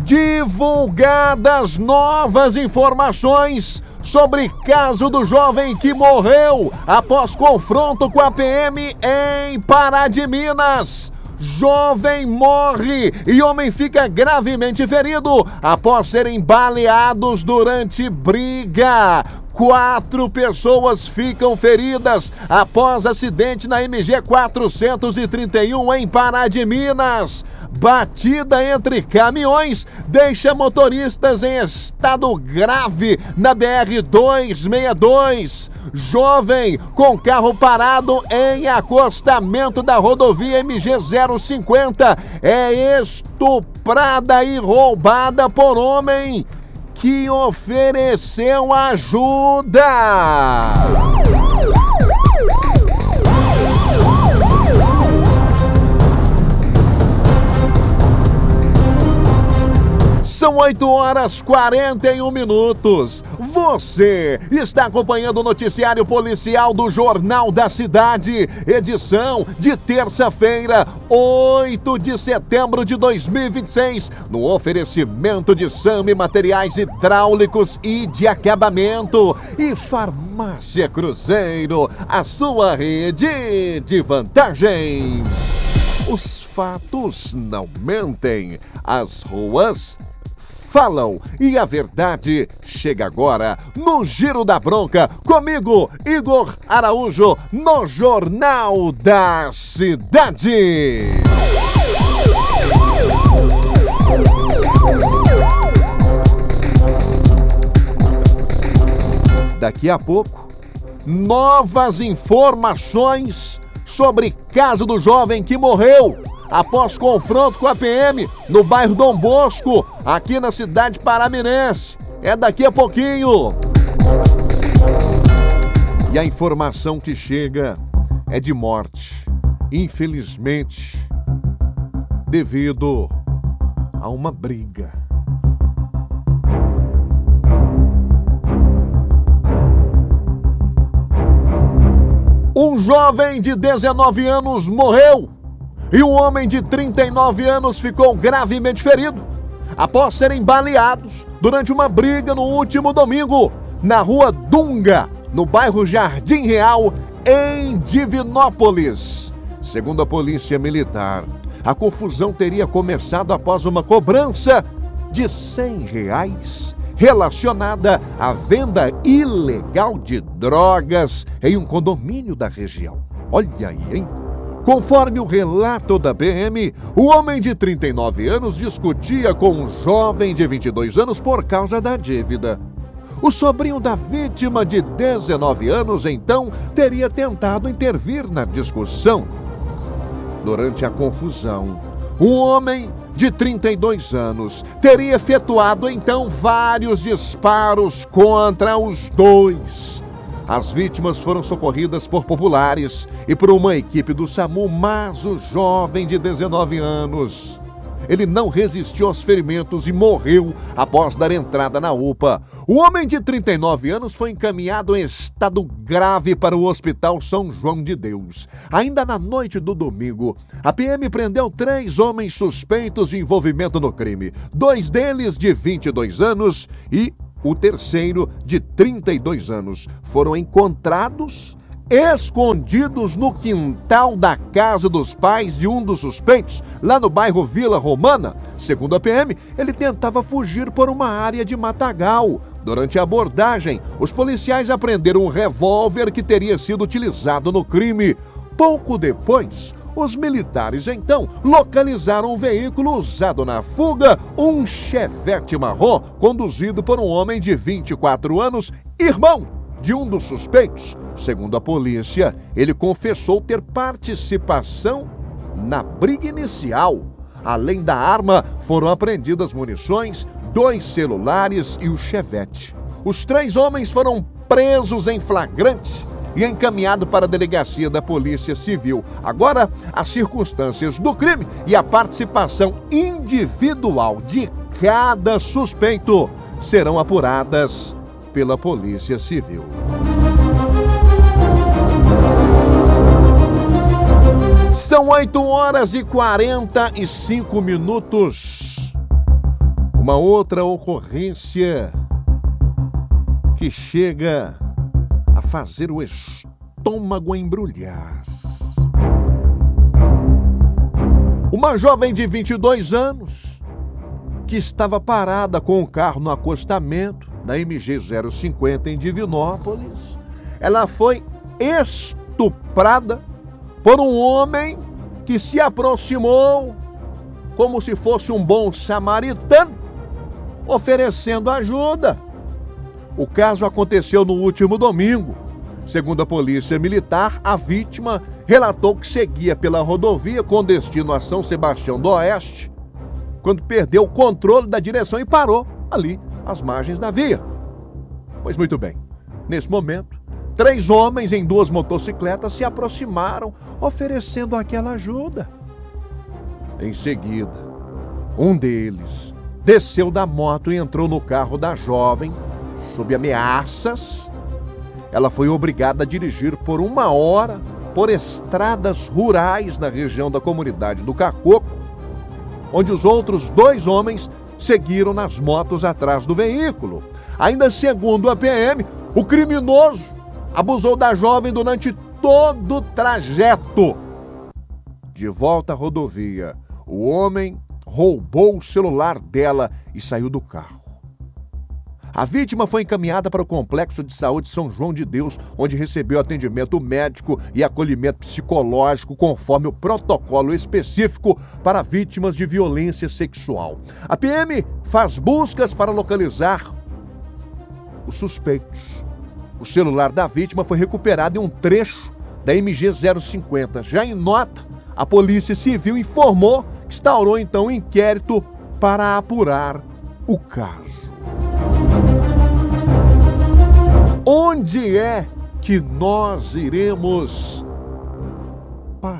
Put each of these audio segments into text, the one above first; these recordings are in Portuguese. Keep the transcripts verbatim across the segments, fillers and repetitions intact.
Divulgadas novas informações sobre caso do jovem que morreu após confronto com a P M em Pará de Minas. Jovem morre e homem fica gravemente ferido após serem baleados durante briga. Quatro pessoas ficam feridas após acidente na M G quatrocentos e trinta e um em Pará de Minas. Batida entre caminhões deixa motoristas em estado grave na B R duzentos e sessenta e dois. Jovem com carro parado em acostamento da rodovia M G zero cinquenta é estuprada e roubada por homem que ofereceu ajuda. São oito horas e quarenta e um minutos. Você está acompanhando o noticiário policial do Jornal da Cidade, edição de terça-feira, oito de setembro de dois mil e vinte e seis, no oferecimento de Sami Materiais Hidráulicos e de Acabamento e Farmácia Cruzeiro, a sua rede de vantagens. Os fatos não mentem, as ruas falam e a verdade chega agora no Giro da Bronca, comigo, Igor Araújo, no Jornal da Cidade. Daqui a pouco, novas informações sobre caso do jovem que morreu após confronto com a P M no bairro Dom Bosco, aqui na cidade paraminense. É daqui a pouquinho. E a informação que chega é de morte, infelizmente, devido a uma briga. Um jovem de dezenove anos morreu e um homem de trinta e nove anos ficou gravemente ferido após serem baleados durante uma briga no último domingo na rua Dunga, no bairro Jardim Real, em Divinópolis. Segundo a polícia militar, a confusão teria começado após uma cobrança de cem reais relacionada à venda ilegal de drogas em um condomínio da região. Olha aí, hein? Conforme o relato da P M, o homem de trinta e nove anos discutia com um jovem de vinte e dois anos por causa da dívida. O sobrinho da vítima de dezenove anos, então, teria tentado intervir na discussão. Durante a confusão, o homem de trinta e dois anos teria efetuado, então, vários disparos contra os dois. As vítimas foram socorridas por populares e por uma equipe do SAMU, mas o jovem de dezenove anos, ele não resistiu aos ferimentos e morreu após dar entrada na U P A. O homem de trinta e nove anos foi encaminhado em estado grave para o Hospital São João de Deus. Ainda na noite do domingo, a P M prendeu três homens suspeitos de envolvimento no crime. Dois deles de vinte e dois anos e o terceiro, de trinta e dois anos, foram encontrados escondidos no quintal da casa dos pais de um dos suspeitos, lá no bairro Vila Romana. Segundo a P M, ele tentava fugir por uma área de matagal. Durante a abordagem, os policiais apreenderam um revólver que teria sido utilizado no crime. Pouco depois, os militares, então, localizaram um veículo usado na fuga, um Chevette marrom, conduzido por um homem de vinte e quatro anos, irmão de um dos suspeitos. Segundo a polícia, ele confessou ter participação na briga inicial. Além da arma, foram apreendidas munições, dois celulares e o Chevette. Os três homens foram presos em flagrante e encaminhado para a delegacia da Polícia Civil. Agora, as circunstâncias do crime e a participação individual de cada suspeito serão apuradas pela Polícia Civil. São oito horas e quarenta e cinco minutos. Uma outra ocorrência que chega a fazer o estômago embrulhar. Uma jovem de vinte e dois anos que estava parada com o carro no acostamento da M G zero cinquenta em Divinópolis, ela foi estuprada por um homem que se aproximou como se fosse um bom samaritano, oferecendo ajuda. O caso aconteceu no último domingo. Segundo a Polícia Militar, a vítima relatou que seguia pela rodovia com destino a São Sebastião do Oeste, quando perdeu o controle da direção e parou ali, às margens da via. Pois muito bem, nesse momento, três homens em duas motocicletas se aproximaram, oferecendo aquela ajuda. Em seguida, um deles desceu da moto e entrou no carro da jovem, sob ameaças. Ela foi obrigada a dirigir por uma hora por estradas rurais na região da comunidade do Cacoco, onde os outros dois homens seguiram nas motos atrás do veículo. Ainda segundo a P M, o criminoso abusou da jovem durante todo o trajeto. De volta à rodovia, o homem roubou o celular dela e saiu do carro. A vítima foi encaminhada para o Complexo de Saúde São João de Deus, onde recebeu atendimento médico e acolhimento psicológico conforme o protocolo específico para vítimas de violência sexual. A P M faz buscas para localizar os suspeitos. O celular da vítima foi recuperado em um trecho da M G zero cinquenta. Já em nota, a Polícia Civil informou que instaurou então um inquérito para apurar o caso. Onde é que nós iremos parar?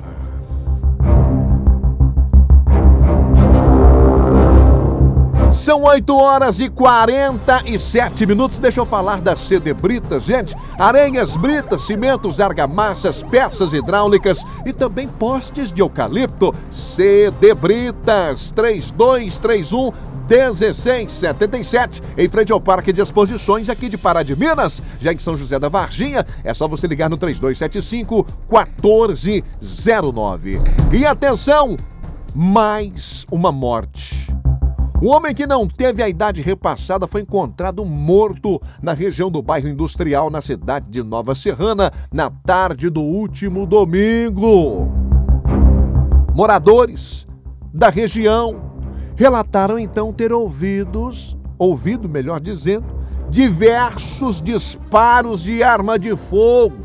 São oito horas e quarenta e sete minutos. Deixa eu falar da C D Britas, gente. Areias, britas, cimentos, argamassas, peças hidráulicas e também postes de eucalipto. C D Britas, três dois três um, um seis sete sete, em frente ao Parque de Exposições aqui de Pará de Minas. Já em São José da Varginha, é só você ligar no três dois sete cinco, um quatro zero nove. E atenção, mais uma morte. Um homem que não teve a idade repassada foi encontrado morto na região do bairro Industrial, na cidade de Nova Serrana, na tarde do último domingo. Moradores da região relataram então ter ouvidos, ouvido, melhor dizendo, diversos disparos de arma de fogo.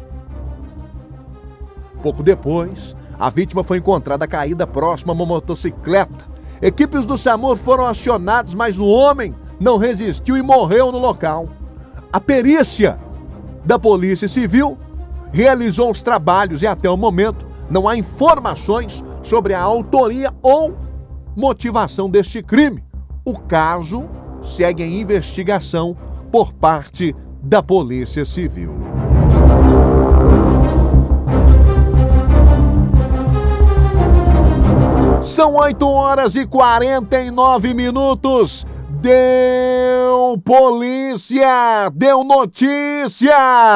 Pouco depois, a vítima foi encontrada caída próxima a uma motocicleta. Equipes do SAMUR foram acionadas, mas o homem não resistiu e morreu no local. A perícia da Polícia Civil realizou os trabalhos e até o momento não há informações sobre a autoria ou motivação deste crime. O caso segue em investigação por parte da Polícia Civil. São oito horas e quarenta e nove minutos. Deu polícia! Deu notícia!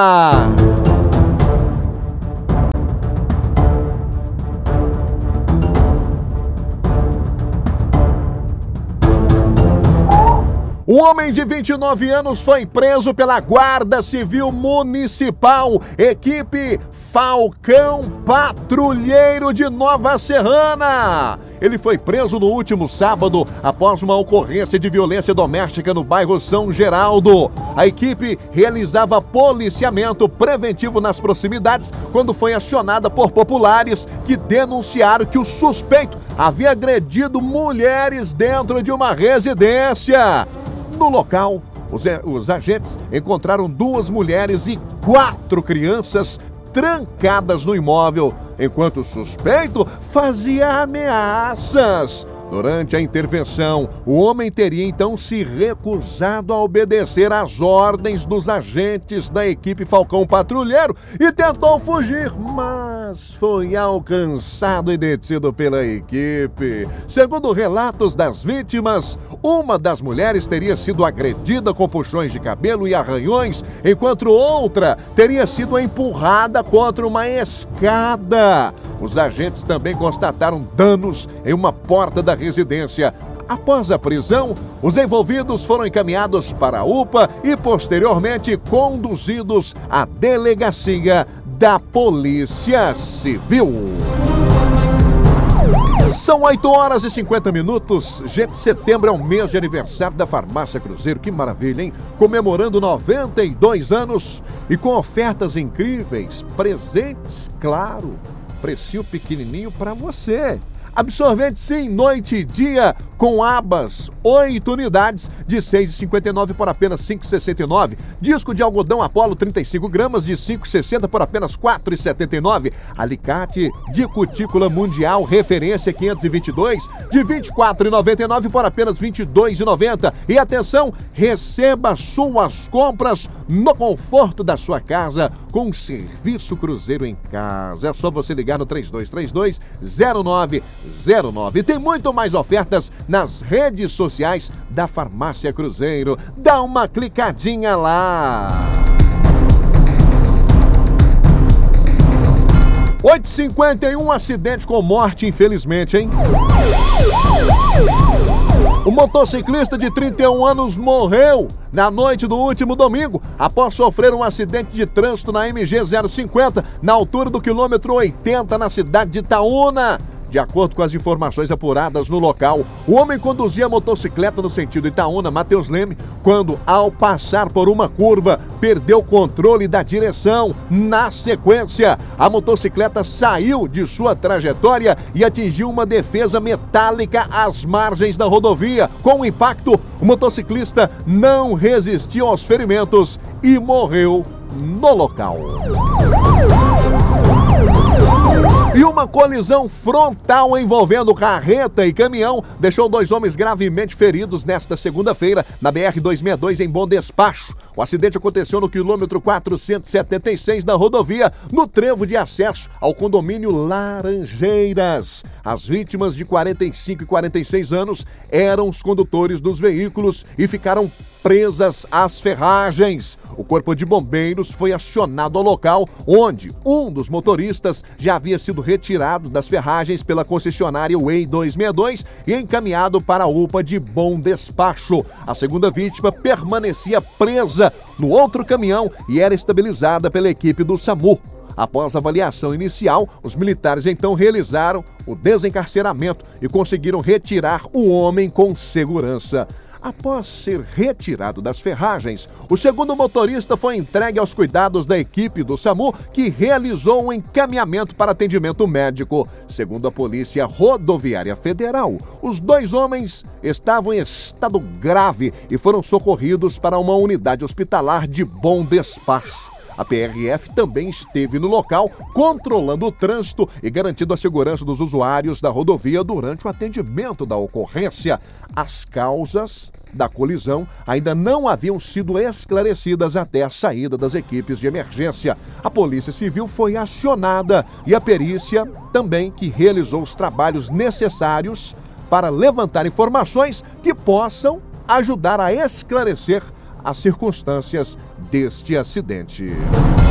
Um homem de vinte e nove anos foi preso pela Guarda Civil Municipal, equipe Falcão Patrulheiro de Nova Serrana. Ele foi preso no último sábado após uma ocorrência de violência doméstica no bairro São Geraldo. A equipe realizava policiamento preventivo nas proximidades quando foi acionada por populares que denunciaram que o suspeito havia agredido mulheres dentro de uma residência. No local, os, os agentes encontraram duas mulheres e quatro crianças trancadas no imóvel, enquanto o suspeito fazia ameaças. Durante a intervenção, o homem teria então se recusado a obedecer às ordens dos agentes da equipe Falcão Patrulheiro e tentou fugir, mas foi alcançado e detido pela equipe. Segundo relatos das vítimas, uma das mulheres teria sido agredida com puxões de cabelo e arranhões, enquanto outra teria sido empurrada contra uma escada. Os agentes também constataram danos em uma porta da residência. Após a prisão, os envolvidos foram encaminhados para a U P A e posteriormente conduzidos à delegacia da Polícia Civil. São oito horas e cinquenta minutos. Gente, setembro é o mês de aniversário da Farmácia Cruzeiro. Que maravilha, hein? Comemorando noventa e dois anos e com ofertas incríveis, presentes, claro. Precinho pequenininho para você. Absorvente sim, noite e dia, com abas, oito unidades de seis reais e cinquenta e nove centavos por apenas cinco reais e sessenta e nove centavos. Disco de algodão Apollo trinta e cinco gramas de cinco reais e sessenta centavos por apenas quatro reais e setenta e nove centavos. Alicate de cutícula mundial referência quinhentos e vinte e dois de vinte e quatro reais e noventa e nove centavos por apenas vinte e dois reais e noventa centavos. E atenção, receba suas compras no conforto da sua casa com o Serviço Cruzeiro em Casa. É só você ligar no três dois três dois, zero nove zero nove. Tem muito mais ofertas nas redes sociais da Farmácia Cruzeiro. Dá uma clicadinha lá. oito e cinquenta e um, acidente com morte, infelizmente, hein? O motociclista de trinta e um anos morreu na noite do último domingo após sofrer um acidente de trânsito na M G zero cinquenta, na altura do quilômetro oitenta, na cidade de Itaúna. De acordo com as informações apuradas no local, o homem conduzia a motocicleta no sentido Itaúna-Mateus Leme, quando, ao passar por uma curva, perdeu o controle da direção. Na sequência, a motocicleta saiu de sua trajetória e atingiu uma defesa metálica às margens da rodovia. Com o impacto, o motociclista não resistiu aos ferimentos e morreu no local. E uma colisão frontal envolvendo carreta e caminhão deixou dois homens gravemente feridos nesta segunda-feira na B R duzentos e sessenta e dois em Bom Despacho. O acidente aconteceu no quilômetro quatrocentos e setenta e seis da rodovia, no trevo de acesso ao condomínio Laranjeiras. As vítimas de quarenta e cinco e quarenta e seis anos eram os condutores dos veículos e ficaram presas às ferragens. O Corpo de Bombeiros foi acionado ao local, onde um dos motoristas já havia sido retirado das ferragens pela concessionária Way duzentos e sessenta e dois e encaminhado para a U P A de Bom Despacho. A segunda vítima permanecia presa no outro caminhão e era estabilizada pela equipe do SAMU. Após a avaliação inicial, os militares então realizaram o desencarceramento e conseguiram retirar o homem com segurança. Após ser retirado das ferragens, o segundo motorista foi entregue aos cuidados da equipe do SAMU, que realizou um encaminhamento para atendimento médico. Segundo a Polícia Rodoviária Federal, os dois homens estavam em estado grave e foram socorridos para uma unidade hospitalar de Bom Despacho. A P R F também esteve no local, controlando o trânsito e garantindo a segurança dos usuários da rodovia durante o atendimento da ocorrência. As causas da colisão ainda não haviam sido esclarecidas até a saída das equipes de emergência. A Polícia Civil foi acionada e a perícia também, que realizou os trabalhos necessários para levantar informações que possam ajudar a esclarecer as circunstâncias deste acidente.